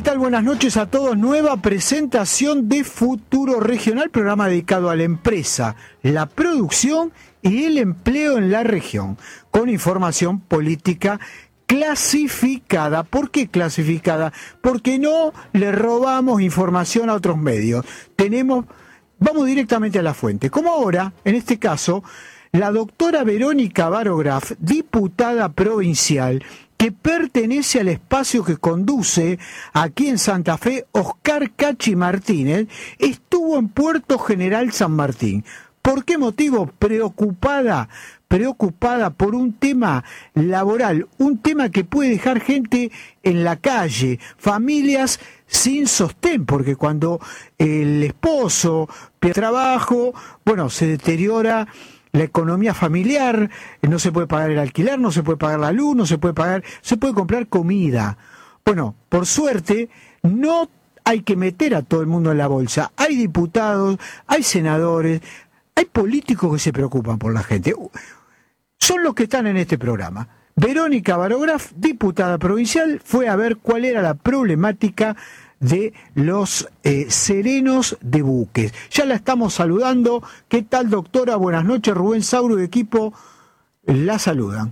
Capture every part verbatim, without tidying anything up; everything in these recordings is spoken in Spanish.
tal? Buenas noches a todos. Nueva presentación de Futuro Regional, programa dedicado a la empresa, la producción y el empleo en la región, con información política clasificada. ¿Por qué clasificada? Porque no le robamos información a otros medios. Tenemos, vamos directamente a la fuente. Como ahora, en este caso, la doctora Verónica Barograf, diputada provincial, que pertenece al espacio que conduce aquí en Santa Fe, Oscar Cachi Martínez, estuvo en Puerto General San Martín. ¿Por qué motivo? Preocupada, preocupada por un tema laboral, un tema que puede dejar gente en la calle, familias sin sostén, porque cuando el esposo pierde trabajo, bueno, se deteriora la economía familiar, no se puede pagar el alquiler, no se puede pagar la luz, no se puede pagar, se puede comprar comida. Bueno, por suerte, no hay que meter a todo el mundo en la bolsa. Hay diputados, hay senadores, hay políticos que se preocupan por la gente. Son los que están en este programa. Verónica Barograf, diputada provincial, fue a ver cuál era la problemática de los eh, serenos de buques. Ya la estamos saludando. ¿Qué tal, doctora? Buenas noches. Rubén Sauro y equipo la saludan.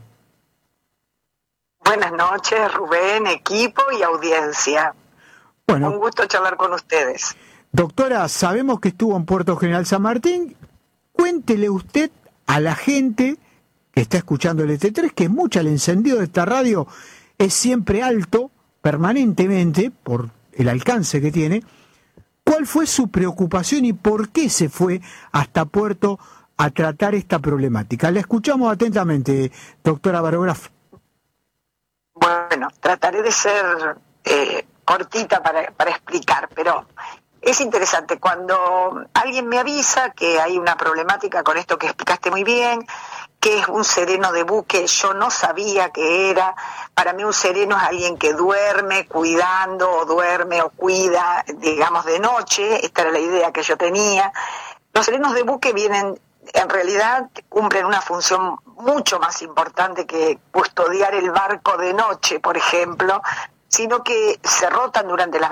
Buenas noches, Rubén, equipo y audiencia. Bueno, un gusto charlar con ustedes. Doctora, sabemos que estuvo en Puerto General San Martín. Cuéntele usted a la gente que está escuchando el E T tres que mucha el encendido de esta radio es siempre alto, permanentemente, por el alcance que tiene. ¿Cuál fue su preocupación y por qué se fue hasta Puerto a tratar esta problemática? La escuchamos atentamente, doctora Barograf. Bueno, trataré de ser eh, cortita para, para explicar, pero es interesante. Cuando alguien me avisa que hay una problemática con esto que explicaste muy bien, que es un sereno de buque, yo no sabía qué era. Para mí un sereno es alguien que duerme cuidando o duerme o cuida, digamos, de noche. Esta era la idea que yo tenía. Los serenos de buque vienen, en realidad, cumplen una función mucho más importante que custodiar el barco de noche, por ejemplo, sino que se rotan durante las